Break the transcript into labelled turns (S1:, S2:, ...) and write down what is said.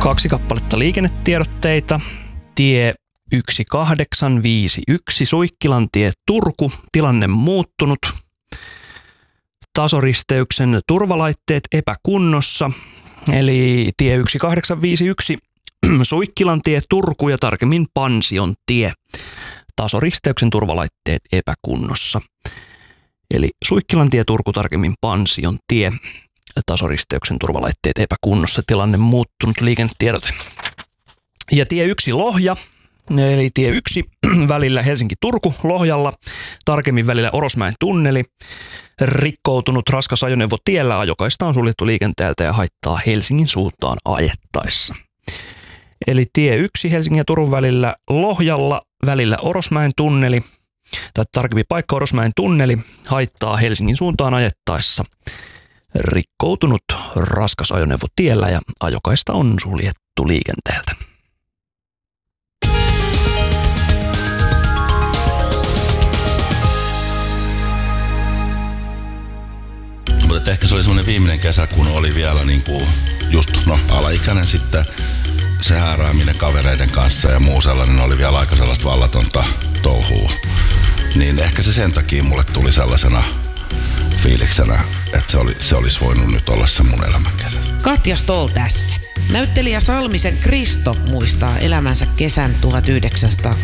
S1: 2 kappaletta liikennetiedotteita. Tie 1851 Suikkilantie Turku, tilanne muuttunut. Tasoristeyksen turvalaitteet epäkunnossa, eli tie 1851 Suikkilantie Turku ja tarkemmin Pansion tie. Tasoristeyksen turvalaitteet epäkunnossa. Eli Suikkilantie Turku, tarkemmin Pansion tie. Tasoristeyksen turvalaitteet epäkunnossa, tilanne muuttunut, liikennetiedote. Ja tie 1 Lohja, eli tie 1 välillä Helsinki-Turku Lohjalla, tarkemmin välillä Orosmäen tunneli. Rikkoutunut raskas ajoneuvo tiellä, ajokaista on suljettu liikenteeltä ja haittaa Helsingin suuntaan ajettaessa. Eli tie 1 Helsingin ja Turun välillä Lohjalla, välillä Orosmäen tunneli, tai tarkemmin paikka Orosmäen tunneli, haittaa Helsingin suuntaan ajettaessa. Rikkoutunut raskas ajoneuvo tiellä ja ajokaista on suljettu liikenteeltä.
S2: Mutta ehkä se oli semmoinen viimeinen kesä, kun oli vielä niinku just alaikäinen sitten. Se häärääminen kavereiden kanssa ja muu sellainen oli vielä aika sellaista vallatonta touhua. Niin ehkä se sen takia mulle tuli sellaisena fiiliksenä, että se olisi voinut nyt olla se mun elämän kesä.
S3: Katja Stoll tässä. Näyttelijä Salmisen Kristo muistaa elämänsä kesän 1980.